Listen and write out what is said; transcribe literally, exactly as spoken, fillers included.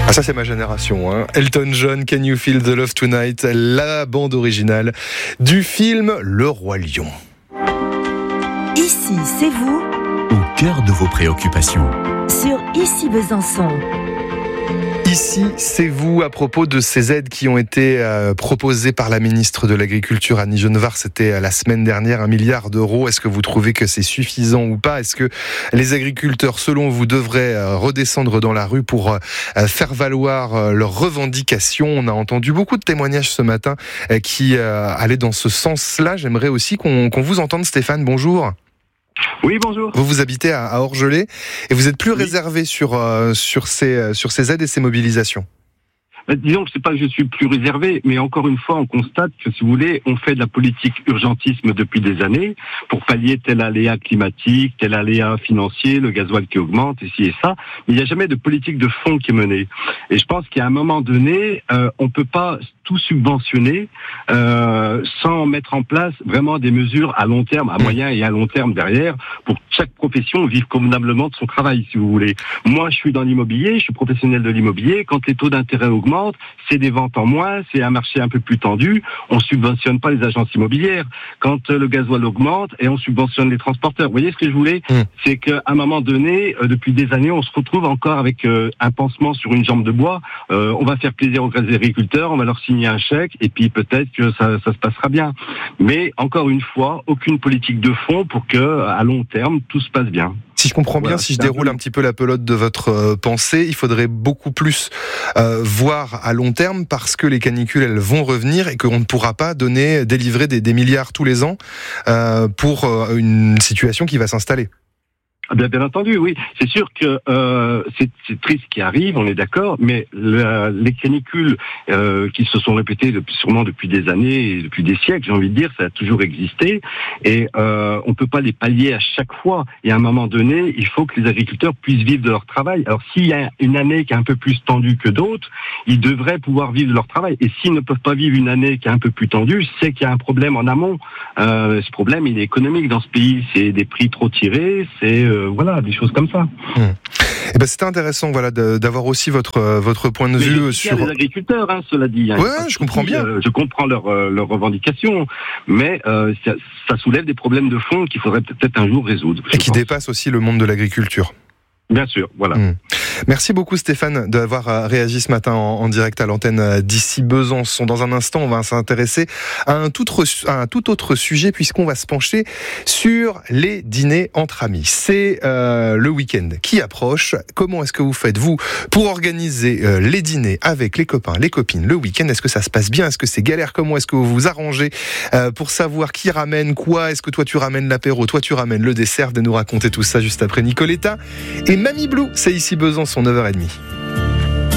Ah, ça c'est ma génération, hein. Elton John, Can You Feel the Love Tonight, la bande originale du film Le Roi Lion. Ici, c'est vous, au cœur de vos préoccupations. sur Ici Besançon. Ici, c'est vous à propos de ces aides qui ont été euh, proposées par la ministre de l'Agriculture, Annie Genevard. C'était euh, la semaine dernière, un milliard d'euros. Est-ce que vous trouvez que c'est suffisant ou pas ? Est-ce que les agriculteurs, selon vous, devraient euh, redescendre dans la rue pour euh, faire valoir euh, leurs revendications ? On a entendu beaucoup de témoignages ce matin euh, qui euh, allaient dans ce sens-là. J'aimerais aussi qu'on, qu'on vous entende, Stéphane. Bonjour. Oui, bonjour. Vous vous habitez à, à Orgelet et vous êtes plus oui. réservé sur, euh, sur, ces, euh, sur ces aides et ces mobilisations. Ben, disons que c'est pas que je suis plus réservé, mais encore une fois, on constate que, si vous voulez, on fait de la politique urgentisme depuis des années pour pallier tel aléa climatique, tel aléa financier, le gasoil qui augmente, ici et ça, mais il n'y a jamais de politique de fond qui est menée. Et je pense qu'à un moment donné, euh, on peut pas tout subventionner euh, sans mettre en place vraiment des mesures à long terme, à moyen et à long terme derrière, pour que chaque profession vive convenablement de son travail, si vous voulez. Moi, je suis dans l'immobilier, je suis professionnel de l'immobilier. Quand les taux d'intérêt augmentent, c'est des ventes en moins, c'est un marché un peu plus tendu. On subventionne pas les agences immobilières. Quand euh, le gasoil augmente, et on subventionne les transporteurs. Vous voyez ce que je voulais ? mmh. C'est qu'à un moment donné, euh, depuis des années, on se retrouve encore avec euh, un pansement sur une jambe de bois. Euh, on va faire plaisir aux agriculteurs, on va leur signer un chèque, et puis peut-être que ça, ça se passera bien. Mais encore une fois, aucune politique de fond pour que, à long terme, tout se passe bien. Si je comprends bien, voilà, si je déroule un, peu... un petit peu la pelote de votre euh, pensée, il faudrait beaucoup plus euh, voir à long terme, parce que les canicules, elles vont revenir et qu'on ne pourra pas donner, délivrer des, des milliards tous les ans euh, pour euh, une situation qui va s'installer. Bien, bien entendu, oui. C'est sûr que euh, c'est, c'est triste ce qui arrive, on est d'accord, mais la, les canicules euh, qui se sont répétées depuis, sûrement depuis des années et depuis des siècles, j'ai envie de dire, ça a toujours existé, et euh, on peut pas les pallier à chaque fois. Et à un moment donné, il faut que les agriculteurs puissent vivre de leur travail. Alors, s'il y a une année qui est un peu plus tendue que d'autres, ils devraient pouvoir vivre de leur travail. Et s'ils ne peuvent pas vivre une année qui est un peu plus tendue, c'est qu'il y a un problème en amont. Euh, ce problème, il est économique dans ce pays. C'est des prix trop tirés, c'est euh, voilà, des choses comme ça. Mmh. Eh ben, c'était intéressant, voilà, de, d'avoir aussi votre votre point de Mais vue je sur les agriculteurs, hein, cela dit. Hein, ouais, je comprends bien. Euh, je comprends leurs leurs revendications, mais euh, ça, ça soulève des problèmes de fond qu'il faudrait peut-être un jour résoudre. Et qui pense. Dépassent aussi le monde de l'agriculture. Bien sûr, voilà. Mmh. Merci beaucoup Stéphane d'avoir réagi ce matin en, en direct à l'antenne d'Ici Besançon. Dans un instant, on va s'intéresser à un tout, à un tout autre sujet, puisqu'on va se pencher sur les dîners entre amis. C'est euh, le week-end qui approche. Comment est-ce que vous faites, vous, pour organiser euh, les dîners avec les copains, les copines le week-end ? Est-ce que ça se passe bien ? Est-ce que c'est galère ? Comment est-ce que vous vous arrangez euh, pour savoir qui ramène quoi ? Est-ce que toi tu ramènes l'apéro, toi tu ramènes le dessert ? De nous raconter tout ça juste après Nicoletta et Mamie Blue. C'est Ici Besançon, neuf heures trente.